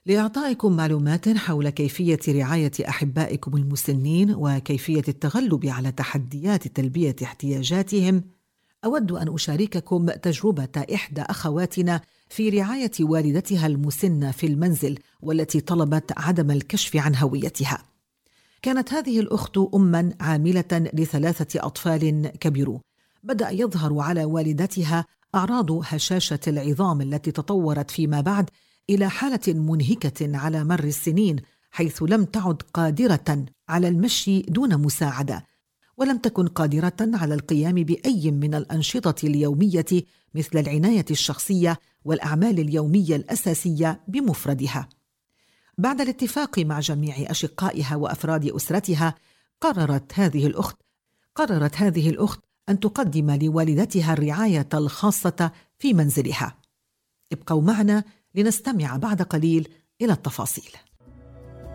لإعطائكم معلومات حول كيفية رعاية أحبائكم المسنين وكيفية التغلب على تحديات تلبية احتياجاتهم، أود أن أشارككم تجربة إحدى أخواتنا في رعاية والدتها المسنة في المنزل، والتي طلبت عدم الكشف عن هويتها. كانت هذه الأخت أماً عاملة ل3 أطفال كبروا. بدأ يظهر على والدتها أعراض هشاشة العظام التي تطورت فيما بعد إلى حالة منهكة على مر السنين، حيث لم تعد قادرة على المشي دون مساعدة، ولم تكن قادرة على القيام بأي من الأنشطة اليومية مثل العناية الشخصية والأعمال اليومية الأساسية بمفردها. بعد الاتفاق مع جميع أشقائها وأفراد أسرتها، قررت هذه الأخت أن تقدم لوالدتها الرعاية الخاصة في منزلها. ابقوا معنا لنستمع بعد قليل إلى التفاصيل.